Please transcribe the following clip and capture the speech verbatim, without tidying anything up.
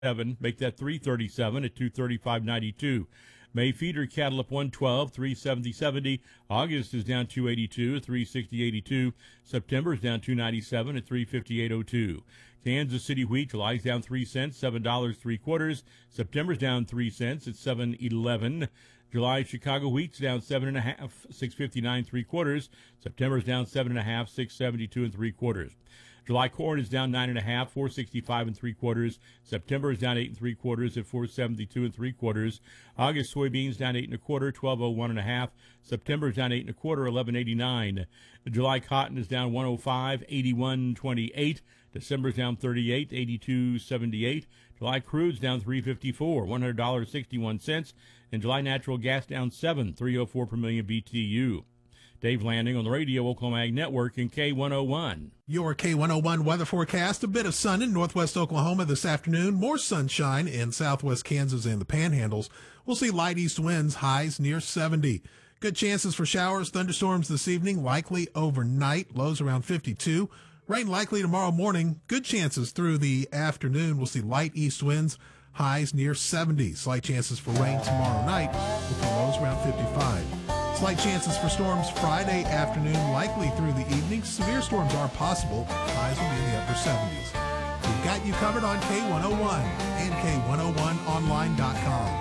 Seven, make that three thirty-seven at two thirty-five ninety-two. May feeder cattle up one twelve, three seventy seventy. August is down two eighty-two at three sixty eighty-two. September is down two ninety-seven at three fifty-eight oh two. Kansas City wheat, July's down three cents, seven dollars three quarters. September's down three cents at seven eleven. July Chicago wheat's down seven and a half, six fifty-nine three quarters. September's down seven and a half, six seventy-two and three quarters. July corn is down nine and a half, four sixty-five and three quarters. September is down eight and three quarters at four seventy-two and three quarters. August soybeans down eight and a quarter, twelve oh one and a half. September is down eight and a quarter, eleven eighty-nine. July cotton is down one oh five, eighty-one twenty-eight. December is down thirty-eight, eighty-two seventy-eight. July crude's down three fifty-four, one hundred dollars and sixty-one cents. And July natural gas down seven, three oh four per million B T U. Dave Landing on the Radio Oklahoma Ag Network in K one oh one. Your K one oh one weather forecast, a bit of sun in northwest Oklahoma this afternoon, more sunshine in southwest Kansas and the Panhandles. We'll see light east winds, highs near seventy. Good chances for showers, thunderstorms this evening, likely overnight, lows around fifty-two. Rain likely tomorrow morning, good chances through the afternoon. We'll see light east winds, highs near seventy. Slight chances for rain tomorrow night, with the lows around fifty-five. Slight chances for storms Friday afternoon, likely through the evening. Severe storms are possible. Highs will be in the upper seventies. We've got you covered on K one oh one and K one oh one online dot com.